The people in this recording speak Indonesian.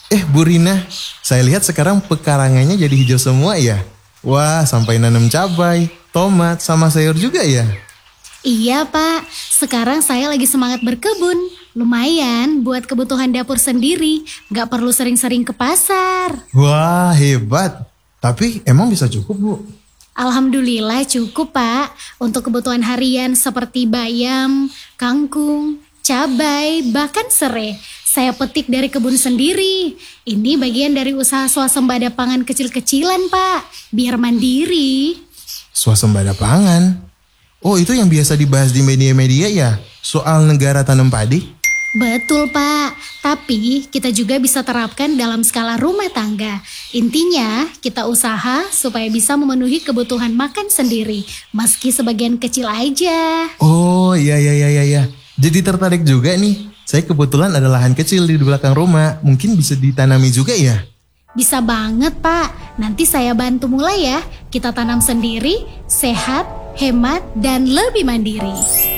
Bu Rina, saya lihat sekarang pekarangannya jadi hijau semua ya. Wah, sampai nanam cabai, tomat, sama sayur juga ya. Iya Pak, sekarang saya lagi semangat berkebun. Lumayan buat kebutuhan dapur sendiri, gak perlu sering-sering ke pasar. Wah, hebat. Tapi emang bisa cukup, Bu? Alhamdulillah cukup Pak, untuk kebutuhan harian seperti bayam, kangkung, cabai, bahkan serai. Saya petik dari kebun sendiri. Ini bagian dari usaha swasembada pangan kecil-kecilan Pak, biar mandiri. Swasembada pangan? Oh, itu yang biasa dibahas di media-media ya? Soal negara tanam padi? Betul Pak, tapi kita juga bisa terapkan dalam skala rumah tangga. Intinya kita usaha supaya bisa memenuhi kebutuhan makan sendiri, meski sebagian kecil aja. Oh, iya. Jadi tertarik juga nih. Saya kebetulan ada lahan kecil di belakang rumah, mungkin bisa ditanami juga ya? Bisa banget Pak, nanti saya bantu mulai ya. Kita tanam sendiri, sehat, hemat, dan lebih mandiri.